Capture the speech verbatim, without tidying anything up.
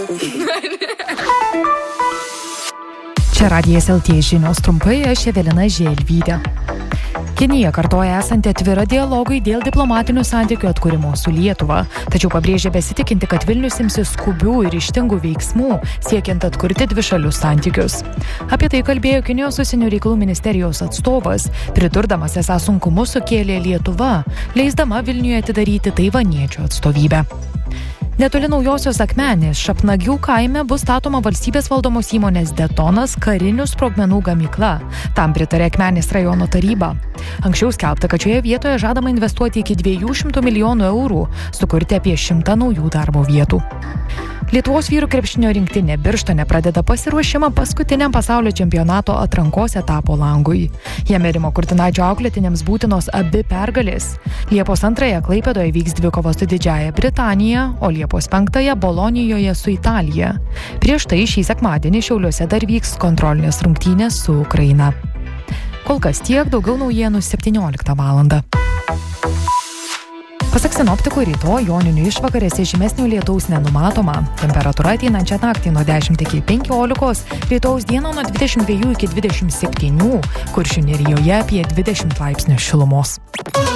Čia Radijas L T žinios trumpai, aš Evelina Želvytė. Kinija kartoja esanti atvira dialogui dėl diplomatinių santykių atkūrimo su Lietuva, tačiau pabrėžia besitikinti, kad Vilnius imsis skubių ir ryžtingų veiksmų, siekiant atkurti dvišalius santykius. Apie tai kalbėjo Kinijos užsienio reikalų ministerijos atstovas, pridurdamas, esą sunkumus sukėlė Lietuva, leisdama Vilniuje atidaryti taivaniečių atstovybę. Netoli Naujosios Akmenės Šapnagių kaime bus statoma valstybės valdomos įmonės Detonas karinių sprogmenų gamykla. Tam pritarė Akmenės rajono taryba. Anksčiau skelbta, kad šioje vietoje žadama investuoti iki dviejų šimtų milijonų eurų, sukurti apie šimtą naujų darbo vietų. Lietuvos vyrų krepšinio rinktinė Birštone pradeda pasiruošimą paskutiniam pasaulio čempionato atrankos etapo langui. Jame Rimo Kurtinaičio auklėtiniams būtinos abi pergalės. Liepos antrąją Klaipėdoje vyks dvikovos su Didžiąja Britanija, o Liepos penktąją Bolonijoje su Italija. Prieš tai šį sekmadienį Šiauliuose dar vyks kontrolinės rungtynės su Ukraina. Kol kas tiek, daugiau naujienų septynioliktą valandą. Pasak sinoptikų, rytoj joninių išvakarėse žymesnio lietaus nenumatoma. Temperatūra ateinančią naktį nuo dešimt iki penkiolikos, rytojaus dieną nuo dvidešimt dviejų iki dvidešimt septynių, Kuršių nerijoje apie dvidešimt laipsnių šilumos.